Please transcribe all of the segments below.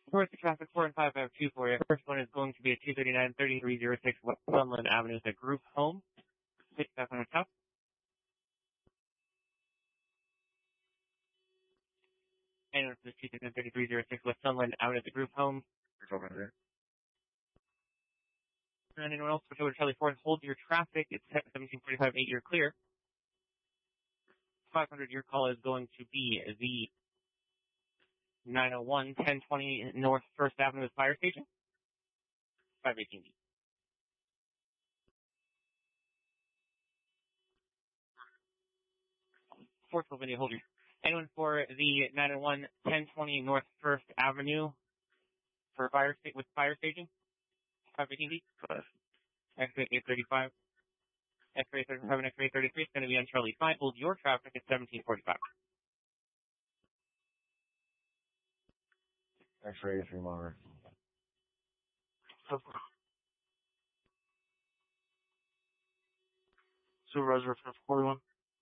Towards the traffic 4 and 5, I have two for you. First one is going to be at 239-3306 West Sunland Avenue, the group home. Pick that on the top. And it's the 239-3306 West Sunland Avenue, the group home. And anyone else, which over Charlie 4, hold your traffic. It's 1745, 8, you're clear. 500, your call is going to be the 901 1020 North 1st Avenue Fire Station. 518B. Fourth video, hold your. Anyone for the 901 1020 North 1st Avenue for with fire station? 518B. X-ray 835. X-ray 37, X-ray 33 is going to be on Charlie 5. Hold your traffic at 1745. X-ray 83 monitor. Supervisor 41.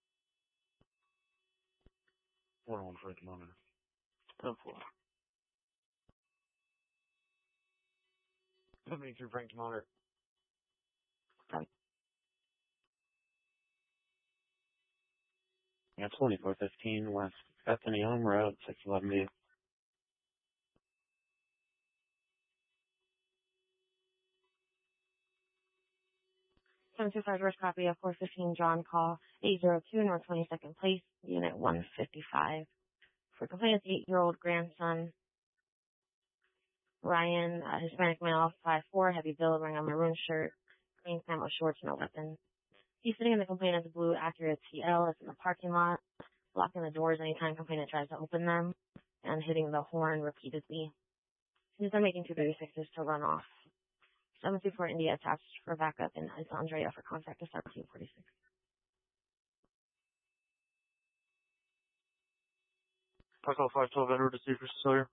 41 Frank monitor. 10-4. 72 Frank monitor. Yeah, 2415 West Bethany Home Road, 611B. First copy of 415 John Call 802 North 22nd Place, Unit 155. For complainant's 8-year-old grandson, Ryan, Hispanic male, 5'4", heavy build, wearing a maroon shirt, green camo shorts, no weapon. He's sitting in the complainant's blue Acura TL. It's in the parking lot, blocking the doors anytime complainant tries to open them, and hitting the horn repeatedly. He's then making 236s to run off. 724 India attached for backup, and Andrea for contact to 1746. Park 512 Edward to Cedar Sawyer.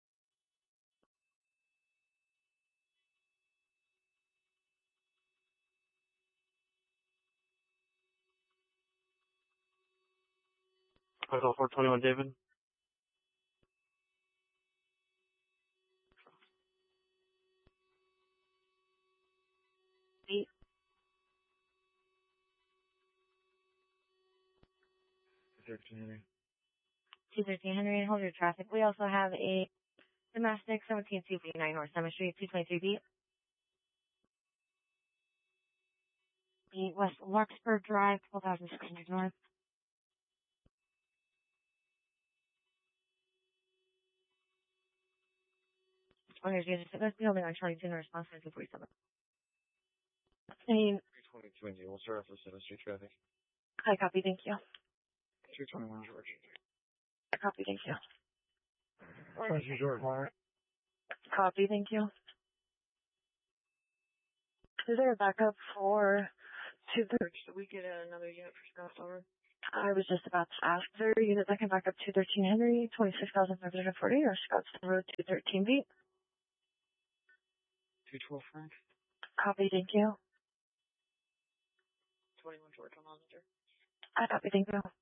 Park 421 David. Eight. 213 Henry, hold your traffic. We also have a domestic 172B9 North Summer Street, 223B. The West Larkspur Drive, 12,600 North. Owners unit fitness building on Charlie 2 in response to 247. 322 we'll start off with street traffic. Hi, copy, thank you. 221 Georgia. Copy, thank you. Thank you, George. Copy, thank you. Is there a backup for 213? Should we get another unit for Scott over? I was just about to ask. Is there a unit that can back up 213 Henry, 26,540, or Scottsdale Road 213B? 212 Frank. Copy, thank you. 21 George on monitor. I copy, thank you.